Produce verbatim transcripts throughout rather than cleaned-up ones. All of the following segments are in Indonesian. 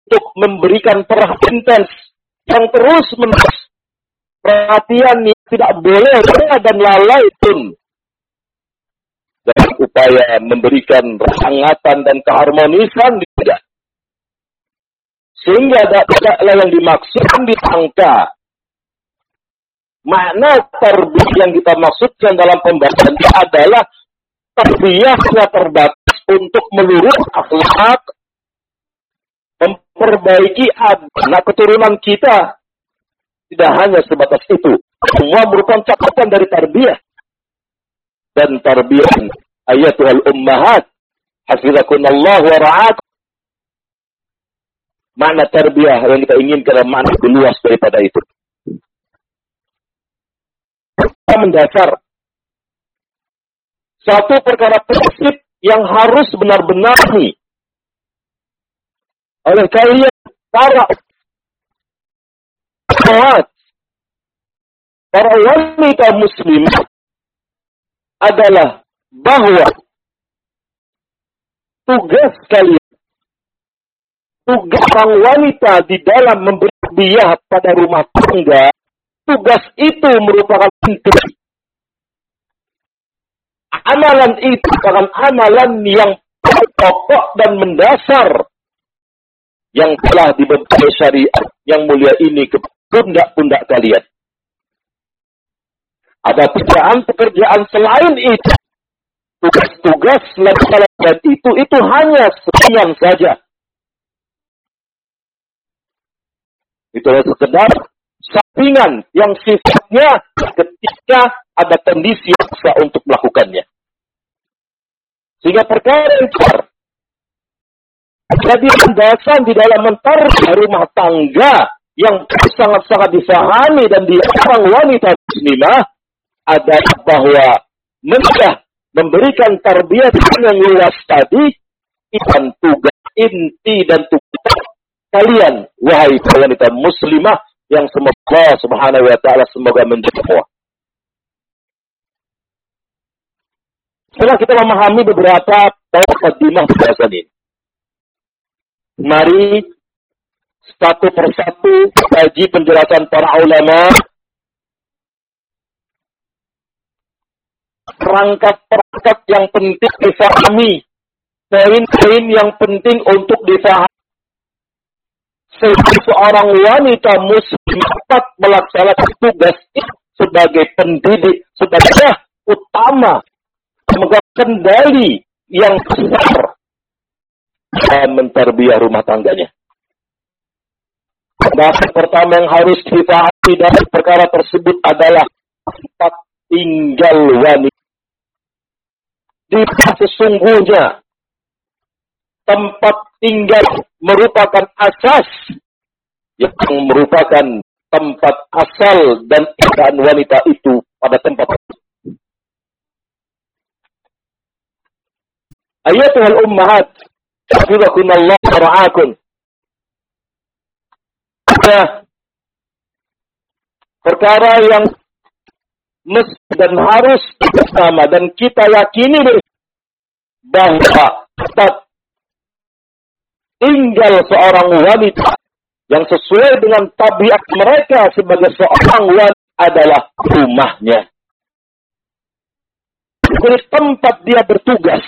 untuk memberikan perhatian intens yang terus menerus, perhatian yang tidak boleh dan lalai pun, dalam upaya memberikan kehangatan dan keharmonisan tidak. Sehingga tidaklah yang dimaksudkan disangka. Makna tarbiyah yang kita maksudkan dalam pembahasan ini adalah tarbiyah yang terbatas untuk meluruskan akhlak, memperbaiki anak keturunan kita. Tidak hanya sebatas itu. Semua merupakan catatan dari tarbiyah. Dan tarbiyah ayatul ummahat hafizakunallah wa ra'akum. Makna tarbiyah yang kita inginkan makna lebih luas daripada itu. Kita mendasar satu perkara prinsip yang harus benar-benar nih oleh kalian para akhwat, para wanita muslimah adalah bahwa tugas kalian, tugas sang wanita di dalam memberi tarbiyah pada rumah tangga, tugas itu merupakan inti. Amalan itu merupakan amalan yang pokok dan mendasar yang telah dibentuk syariat yang mulia ini ke pundak-pundak kalian. Ada pekerjaan-pekerjaan selain itu, tugas-tugas dan itu itu hanya selingan saja. Itulah sekedar sampingan yang sifatnya ketika ada kondisi yang bisa untuk melakukannya. Sehingga perkara yang besar jadi landasan di dalam mentarbiah rumah tangga yang sangat-sangat difahami dan diarang wanita muslimah adalah bahwa menikah memberikan tarbiyah yang luas tadi itu tugas inti dan tugas kalian wahai wanita muslimah yang semoga subhanahu wa ta'ala semoga menjadi semua. Setelah kita memahami beberapa mukadimah pembahasan ini, mari satu persatu kaji penjelasan para ulama, perangkat-perangkat yang penting difahami, poin-poin yang penting untuk difahami. Sehingga seorang wanita muslim dapat melaksanakan tugas itu sebagai pendidik, sebagai utama, memegang kendali yang besar dalam mentarbiyah rumah tangganya. Dasar pertama yang harus dipahami dari perkara tersebut adalah tempat tinggal wanita. Di sesungguhnya tempat tinggal merupakan asas yang merupakan tempat asal dan keadaan wanita itu pada tempat itu. Ayatul ummahat hafizakunallah wa ra'akum. Ada perkara yang mesti dan harus bersama dan kita yakini bahwa tempat tinggal seorang wanita yang sesuai dengan tabiat mereka sebagai seorang wanita adalah rumahnya. Jadi tempat dia bertugas.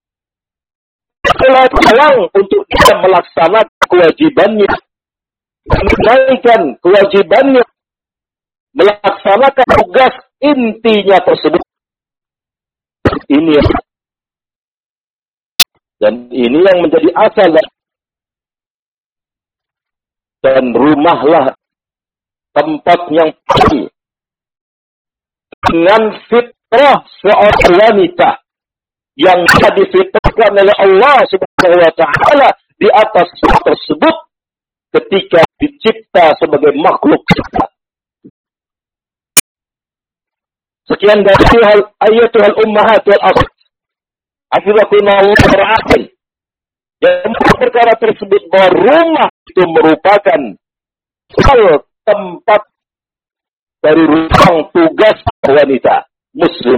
Pelang untuk dia melaksanakan kewajibannya, menunaikan kewajibannya, melaksanakan tugas intinya tersebut. Ini dan ini yang menjadi asal dan rumahlah tempat yang pasti dengan fitrah seorang wanita yang telah difitrahkan oleh Allah Subhanahu wa taala di atas tersebut ketika dicipta sebagai makhluk. Sekian dari ayatul ummahat wal akhwat. Hafizakumullah wa ra'akum. Yang perkara tersebut bahwa rumah itu merupakan hal tempat dari ruang tugas wanita muslim.